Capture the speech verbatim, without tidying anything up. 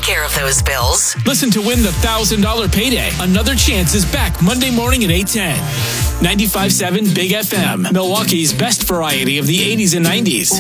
care of those bills. Listen to win the one thousand dollars payday. Another Chance is back Monday morning at eight ten. ninety-five point seven Big F M, Milwaukee's best variety of the eighties and nineties.